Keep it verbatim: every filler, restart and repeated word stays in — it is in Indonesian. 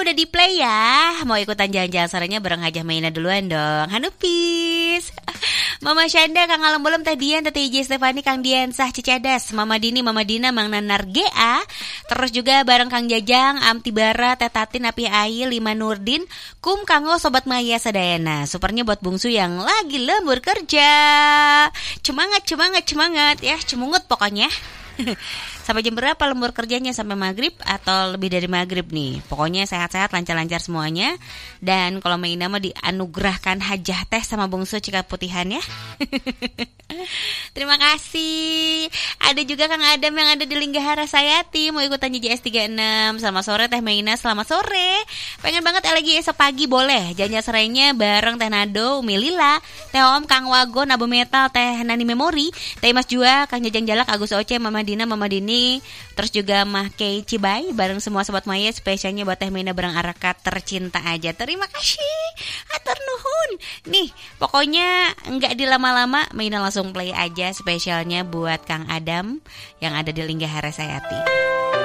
udah di play ya. Mau ikutan jalan-jalan sorenya bareng Hajah Maina duluan dong. Hanupis. Mama Syanda, Kang Alam Bolem, Teh Dian, Teh J Stefani, Kang Dian Sah Cicadas, Mama Dini, Mama Dina, Mang Nanar G A. Terus juga bareng Kang Jajang, Amti Bara, Teh Tatin, Api Ai, Lima Nurdin, Kum Kanggo, Sobat Maya Sadayana. Supernya buat bungsu yang lagi lembur kerja. Semangat, semangat, semangat ya, cemungut pokoknya. Sampai jam berapa lembur kerjanya? Sampai maghrib atau lebih dari maghrib nih? Pokoknya sehat-sehat, lancar-lancar semuanya. Dan kalau Maina mah dianugerahkan hajah teh sama bungsu Cika Putihan ya. Terima kasih. Ada juga Kang Adam yang ada di Linggahara Sayati, mau ikutan J J S tiga puluh enam. Selamat sore Teh Maina, selamat sore. Pengen banget lagi esok pagi boleh janja serenya bareng Teh Nado, Umi Lila, Teh Om, Kang Wagon, Abu Metal, Teh Nani Memori, Teh Mas Jua, Kang Jajang Jalak, Agus Oce, Mama Dina, Mama Dini, terus juga Mah Kei Cibai bareng semua Sobat Maya, spesialnya buat Teh Maina bareng Araka tercinta aja. Terima kasih. Atur nuhun. Nih, pokoknya enggak dilama-lama, Maina langsung play aja spesialnya buat Kang Adam yang ada di Linggahara Sayati.